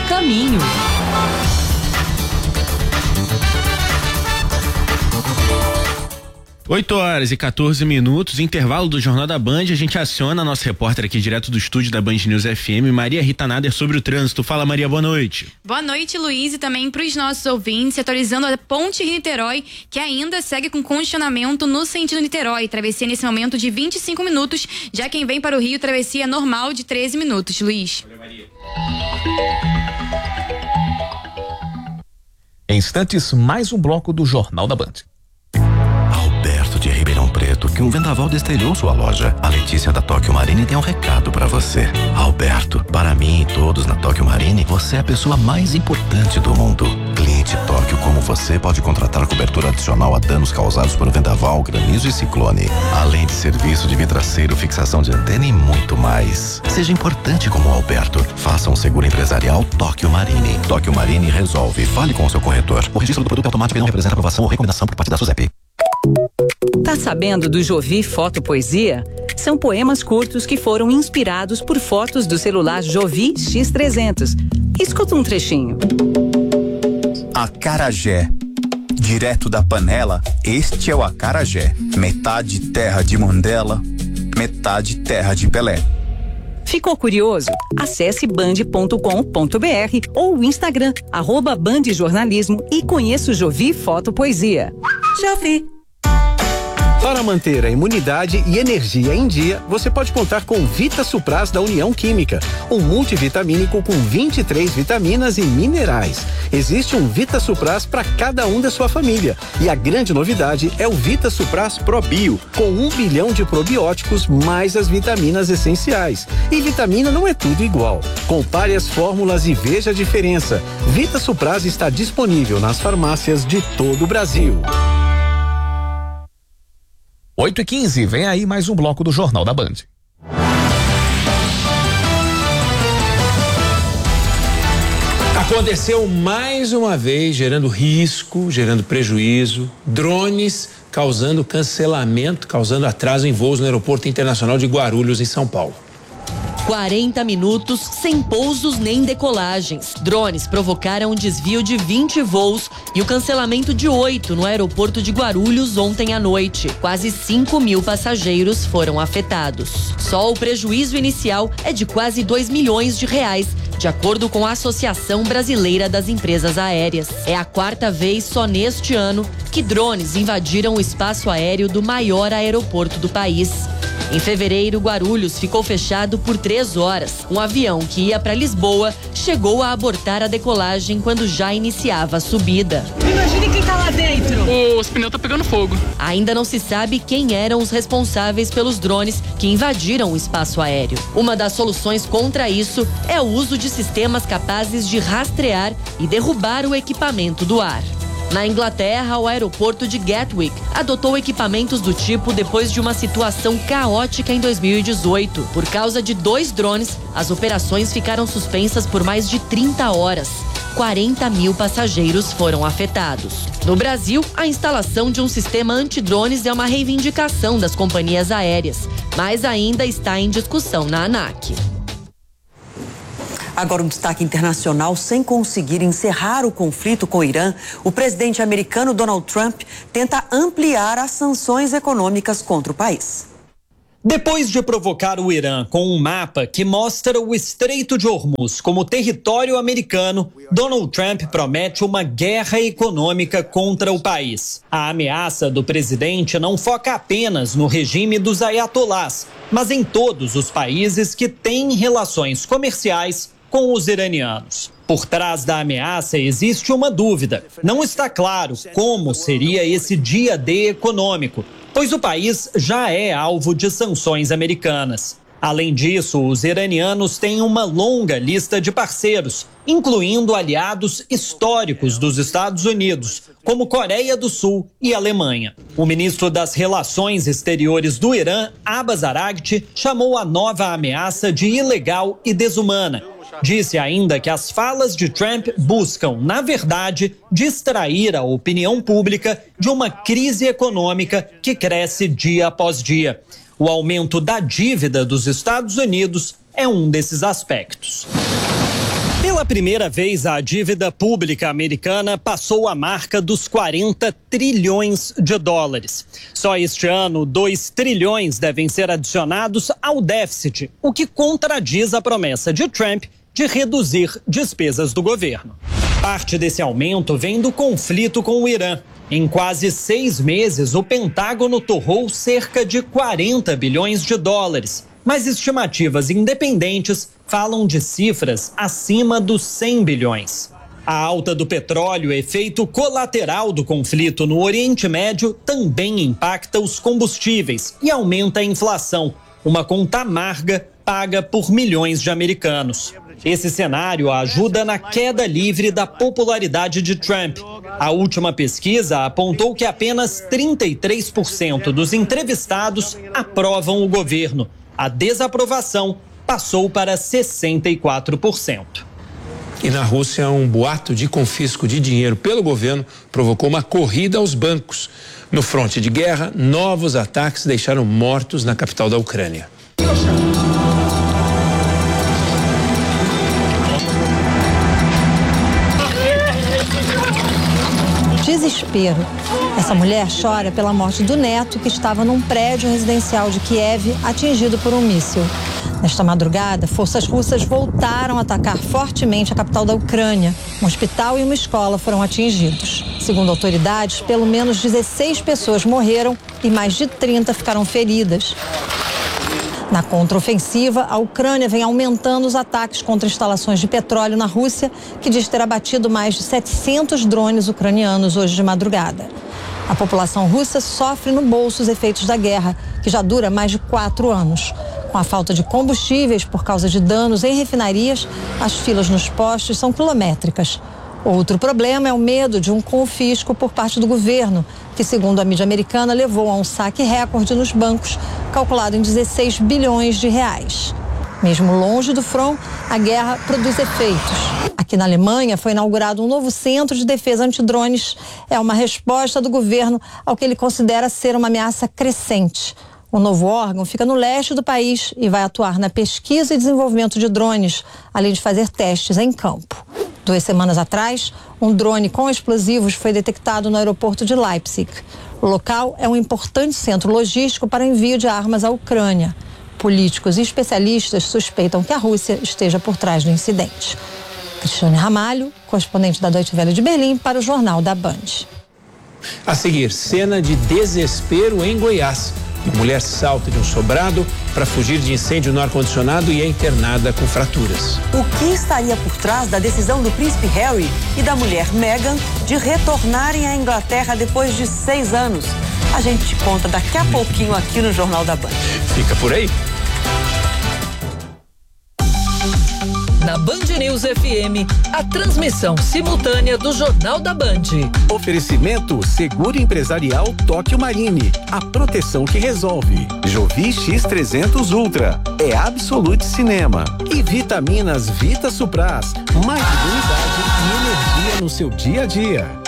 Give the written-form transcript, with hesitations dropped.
caminho. 8h14, intervalo do Jornal da Band. A gente aciona a nossa repórter aqui direto do estúdio da Band News FM, Maria Rita Nader, sobre o trânsito. Fala, Maria, boa noite. Boa noite, Luiz, e também para os nossos ouvintes, atualizando a Ponte Rio-Niterói, que ainda segue com congestionamento no sentido Niterói. Travessia nesse momento de 25 minutos, já quem vem para o Rio, travessia normal de 13 minutos, Luiz. Valeu, Maria. Em instantes, mais um bloco do Jornal da Band. De Ribeirão Preto, que um vendaval destelhou sua loja. A Letícia da Tóquio Marine tem um recado pra você. Alberto, para mim e todos na Tóquio Marine, você é a pessoa mais importante do mundo. Cliente Tóquio como você pode contratar cobertura adicional a danos causados por vendaval, granizo e ciclone. Além de serviço de vidraceiro, fixação de antena e muito mais. Seja importante como o Alberto. Faça um seguro empresarial Tóquio Marine. Tóquio Marine resolve. Fale com o seu corretor. O registro do produto automático não representa aprovação ou recomendação por parte da SUSEP. Tá sabendo do Jovi Foto Poesia? São poemas curtos que foram inspirados por fotos do celular Jovi X300. Escuta um trechinho. Acarajé. Direto da panela, este é o acarajé. Metade terra de Mandela, metade terra de Pelé. Ficou curioso? Acesse band.com.br ou o Instagram, @bandjornalismo e conheça o Jovi Foto Poesia. Jovi. Para manter a imunidade e energia em dia, você pode contar com Vita Supras da União Química, um multivitamínico com 23 vitaminas e minerais. Existe um Vita Supras para cada um da sua família. E a grande novidade é o Vita Supras Pro Bio, com 1 bilhão de probióticos mais as vitaminas essenciais. E vitamina não é tudo igual. Compare as fórmulas e veja a diferença. Vita Supras está disponível nas farmácias de todo o Brasil. 8h15, vem aí mais um bloco do Jornal da Band. Aconteceu mais uma vez, gerando risco, gerando prejuízo, drones causando cancelamento, causando atraso em voos no Aeroporto Internacional de Guarulhos, em São Paulo. 40 minutos sem pousos nem decolagens. Drones provocaram um desvio de 20 voos e o cancelamento de 8 no aeroporto de Guarulhos ontem à noite. Quase 5.000 passageiros foram afetados. Só o prejuízo inicial é de quase 2 milhões de reais, de acordo com a Associação Brasileira das Empresas Aéreas. É a 4ª vez só neste ano que drones invadiram o espaço aéreo do maior aeroporto do país. Em fevereiro, Guarulhos ficou fechado por 3 horas. Um avião que ia para Lisboa chegou a abortar a decolagem quando já iniciava a subida. Imagine quem tá lá dentro. Os pneus tá pegando fogo. Ainda não se sabe quem eram os responsáveis pelos drones que invadiram o espaço aéreo. Uma das soluções contra isso é o uso de sistemas capazes de rastrear e derrubar o equipamento do ar. Na Inglaterra, o aeroporto de Gatwick adotou equipamentos do tipo depois de uma situação caótica em 2018. Por causa de 2 drones, as operações ficaram suspensas por mais de 30 horas. 40.000 passageiros foram afetados. No Brasil, a instalação de um sistema antidrones é uma reivindicação das companhias aéreas, mas ainda está em discussão na ANAC. Agora um destaque internacional: sem conseguir encerrar o conflito com o Irã, o presidente americano Donald Trump tenta ampliar as sanções econômicas contra o país. Depois de provocar o Irã com um mapa que mostra o Estreito de Hormuz como território americano, Donald Trump promete uma guerra econômica contra o país. A ameaça do presidente não foca apenas no regime dos ayatolás, mas em todos os países que têm relações comerciais com os iranianos. Por trás da ameaça existe uma dúvida. Não está claro como seria esse dia D econômico, pois o país já é alvo de sanções americanas. Além disso, os iranianos têm uma longa lista de parceiros, incluindo aliados históricos dos Estados Unidos, como Coreia do Sul e Alemanha. O ministro das Relações Exteriores do Irã, Abbas Araghchi, chamou a nova ameaça de ilegal e desumana. Disse ainda que as falas de Trump buscam, na verdade, distrair a opinião pública de uma crise econômica que cresce dia após dia. O aumento da dívida dos Estados Unidos é um desses aspectos. Pela Pela primeira vez, a dívida pública americana passou a marca dos 40 trilhões de dólares. Só este ano, 2 trilhões devem ser adicionados ao déficit, o que contradiz a promessa de Trump de reduzir despesas do governo. Parte desse aumento vem do conflito com o Irã. Em quase 6 meses, o Pentágono torrou cerca de 40 bilhões de dólares. Mas estimativas independentes falam de cifras acima dos 100 bilhões. A alta do petróleo, efeito colateral do conflito no Oriente Médio, também impacta os combustíveis e aumenta a inflação, uma conta amarga paga por milhões de americanos. Esse cenário ajuda na queda livre da popularidade de Trump. A última pesquisa apontou que apenas 33% dos entrevistados aprovam o governo. A desaprovação passou para 64%. E na Rússia, um boato de confisco de dinheiro pelo governo provocou uma corrida aos bancos. No fronte de guerra, novos ataques deixaram mortos na capital da Ucrânia. Desespero. Essa mulher chora pela morte do neto que estava num prédio residencial de Kiev atingido por um míssil. Nesta madrugada, forças russas voltaram a atacar fortemente a capital da Ucrânia. Um hospital e uma escola foram atingidos. Segundo autoridades, pelo menos 16 pessoas morreram e mais de 30 ficaram feridas. Na contraofensiva, a Ucrânia vem aumentando os ataques contra instalações de petróleo na Rússia, que diz ter abatido mais de 700 drones ucranianos hoje de madrugada. A população russa sofre no bolso os efeitos da guerra, que já dura mais de 4 anos. Com a falta de combustíveis por causa de danos em refinarias, as filas nos postos são quilométricas. Outro problema é o medo de um confisco por parte do governo, que, segundo a mídia americana, levou a um saque recorde nos bancos, calculado em 16 bilhões de reais. Mesmo longe do front, a guerra produz efeitos. Aqui na Alemanha foi inaugurado um novo centro de defesa antidrones. É uma resposta do governo ao que ele considera ser uma ameaça crescente. O novo órgão fica no leste do país e vai atuar na pesquisa e desenvolvimento de drones, além de fazer testes em campo. 2 semanas atrás, um drone com explosivos foi detectado no aeroporto de Leipzig. O local é um importante centro logístico para envio de armas à Ucrânia. Políticos e especialistas suspeitam que a Rússia esteja por trás do incidente. Cristiane Ramalho, correspondente da Deutsche Welle de Berlim, para o Jornal da Band. A seguir, cena de desespero em Goiás. Uma mulher salta de um sobrado para fugir de incêndio no ar-condicionado e é internada com fraturas. O que estaria por trás da decisão do príncipe Harry e da mulher Meghan de retornarem à Inglaterra depois de 6 anos? A gente te conta daqui a pouquinho aqui no Jornal da Band. Fica por aí. Na Band News FM, a transmissão simultânea do Jornal da Band. Oferecimento Seguro Empresarial Tóquio Marine. A proteção que resolve. Jovi X300 Ultra. É Absolute Cinema. E vitaminas Vita Supras. Mais imunidade e energia no seu dia a dia.